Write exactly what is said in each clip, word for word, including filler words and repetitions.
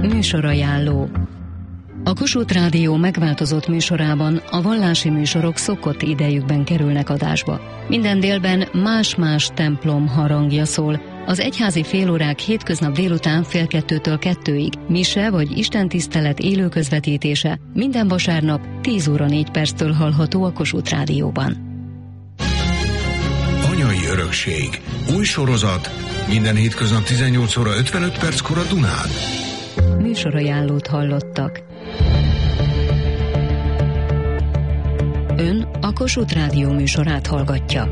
Műsorajánló. A Kossuth Rádió megváltozott műsorában a vallási műsorok szokott idejükben kerülnek adásba. Minden délben más-más templom harangja szól. Az egyházi félórák hétköznap délután fél kettőtől kettőig, mise vagy istentisztelet élő közvetítése minden vasárnap tíz óra négy perctől hallható a Kossuth Rádióban. Anyai örökség. Új sorozat. Minden hétköznap tizennyolc óra ötvenöt perckor a Dunán. Műsorajánlót hallottak. Ön a Kossuth Rádió műsorát hallgatja.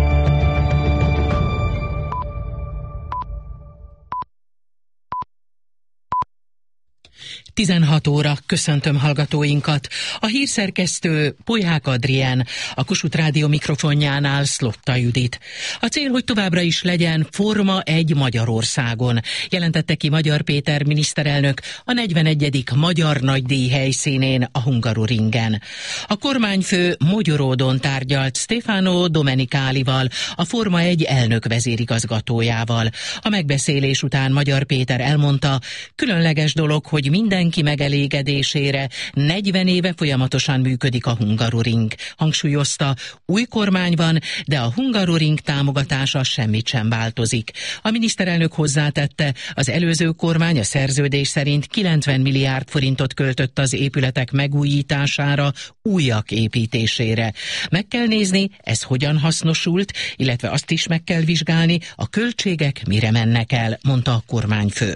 tizenhat óra, köszöntöm hallgatóinkat. A hírszerkesztő Polyák Adrien, a Kossuth Rádió mikrofonjánál Szlotta Judit. A cél, hogy továbbra is legyen Forma egy Magyarországon, jelentette ki Magyar Péter miniszterelnök a negyvenegyedik Magyar Nagydíj helyszínén, a Hungaroringen. A kormányfő Mogyoródon tárgyalt Stefano Domenicalival, a Forma egy elnök vezérigazgatójával. A megbeszélés után Magyar Péter elmondta, különleges dolog, hogy mindenki megelégedésére negyven éve folyamatosan működik a Hungaroring. Hangsúlyozta, új kormány van, de a Hungaroring támogatása semmit sem változik. A miniszterelnök hozzátette, az előző kormány a szerződés szerint kilencven milliárd forintot költött az épületek megújítására, újak építésére. Meg kell nézni, ez hogyan hasznosult, illetve azt is meg kell vizsgálni, a költségek mire mennek el, mondta a kormányfő.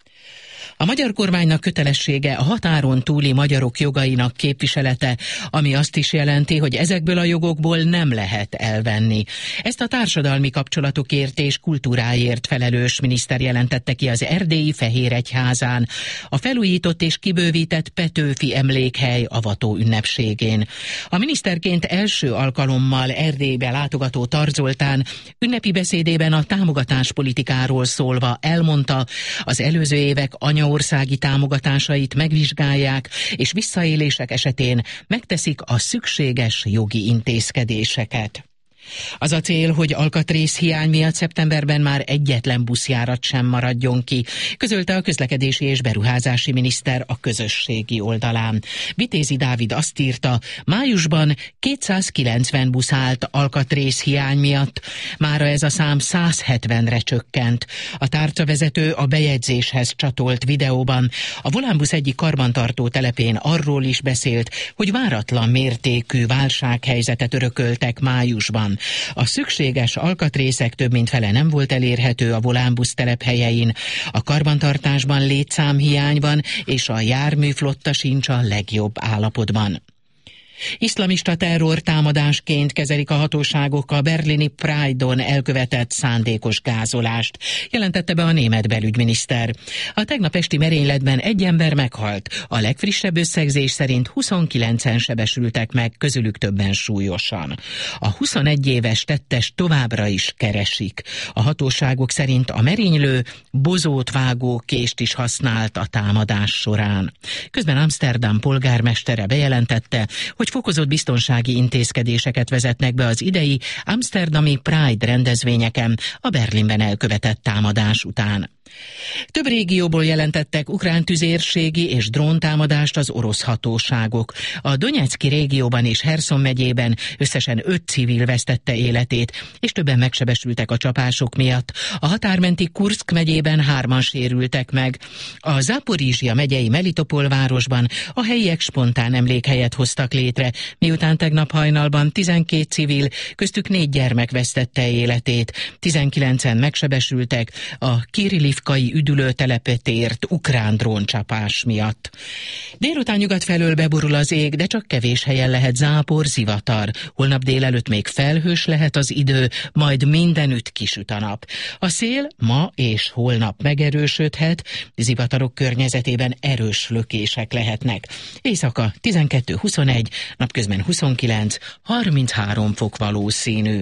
A magyar kormánynak kötelessége a határon túli magyarok jogainak képviselete, ami azt is jelenti, hogy ezekből a jogokból nem lehet elvenni. Ezt a társadalmi kapcsolatokért és kultúráért felelős miniszter jelentette ki az erdélyi Fehéregyházán, a felújított és kibővített Petőfi emlékhely avató ünnepségén. A miniszterként első alkalommal Erdélybe látogató Tar Zoltán ünnepi beszédében a támogatáspolitikáról szólva elmondta, az előző évek anya országi támogatásait megvizsgálják, és visszaélések esetén megteszik a szükséges jogi intézkedéseket. Az a cél, hogy alkatrészhiány miatt szeptemberben már egyetlen buszjárat sem maradjon ki, közölte a közlekedési és beruházási miniszter a közösségi oldalán. Vitézi Dávid azt írta, májusban kétszázkilencven busz állt alkatrészhiány miatt, mára ez a szám száz hetvenre csökkent. A tárcavezető a bejegyzéshez csatolt videóban a Volánbusz egyik karbantartó telepén arról is beszélt, hogy váratlan mértékű válsághelyzetet örököltek májusban. A szükséges alkatrészek több mint fele nem volt elérhető a Volánbusz telephelyein, a karbantartásban létszámhiány van, és a járműflotta sincs a legjobb állapotban. Iszlamista terror támadásként kezelik a hatóságok a berlini Pride-on elkövetett szándékos gázolást, jelentette be a német belügyminiszter. A tegnap esti merényletben egy ember meghalt, a legfrissebb összegzés szerint huszonkilencen sebesültek meg, közülük többen súlyosan. A huszonegy éves tettes továbbra is keresik. A hatóságok szerint a merénylő bozót vágó kést is használt a támadás során. Közben Amsterdam polgármestere bejelentette, hogy hogy fokozott biztonsági intézkedéseket vezetnek be az idei amsterdami Pride rendezvényeken a Berlinben elkövetett támadás után. Több régióból jelentettek ukrán tüzérségi és dróntámadást az orosz hatóságok. A Donetszki régióban és Herszon megyében összesen öt civil vesztette életét, és többen megsebesültek a csapások miatt. A határmenti Kurszk megyében hárman sérültek meg. A Zaporizsja megyei Melitopol városban a helyiek spontán emlékhelyet hoztak létre, miután tegnap hajnalban tizenkét civil, köztük négy gyermek vesztette életét. tizenkilencen megsebesültek a Kirillivkai üdülőtelepet ért ukrán dróncsapás miatt. Délután nyugat felől beborul az ég, de csak kevés helyen lehet zápor, zivatar. Holnap délelőtt még felhős lehet az idő, majd mindenütt kisüt a nap. A szél ma és holnap megerősödhet, zivatarok környezetében erős lökések lehetnek. Éjszaka tizenkettő huszonegy, napközben huszonkilenc harminchárom fok valószínű.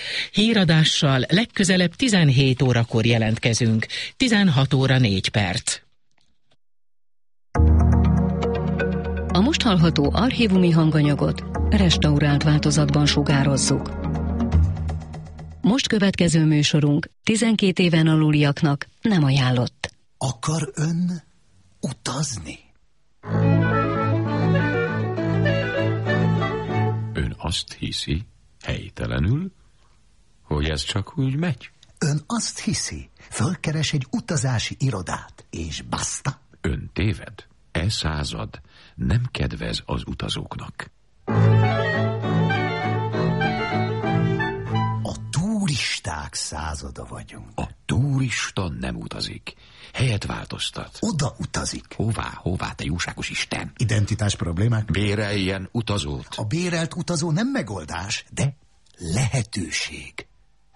Híradással legközelebb tizenhét órakor jelentkezünk. tizenhat óra négy perc. A most hallható archívumi hanganyagot restaurált változatban sugározzuk. Most következő műsorunk tizenkét éven aluliaknak nem ajánlott. Akar ön utazni. Ön azt hiszi, helytelenül, hogy ez csak úgy megy? Ön azt hiszi, fölkeres egy utazási irodát, és basta? Ön téved. E század nem kedvez az utazóknak. A turisták százada vagyunk. A turista nem utazik. Helyet változtat. Oda utazik. Hová, hová, te jóságos Isten? Identitás problémák? Béreljen utazót. A bérelt utazó nem megoldás, de lehetőség.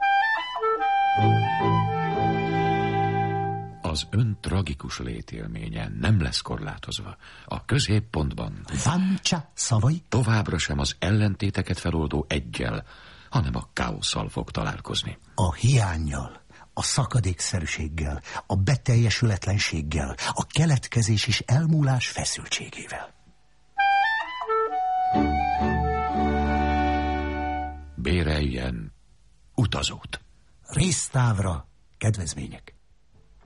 Az ön tragikus létélménye nem lesz korlátozva. A középpontban Vancsa szavai továbbra sem az ellentéteket feloldó eggyel, hanem a káosszal fog találkozni. a hiánnyal, a szakadékszerűséggel, a beteljesületlenséggel, a keletkezés és elmúlás feszültségével. Béreljen utazót. Résztávra kedvezmények.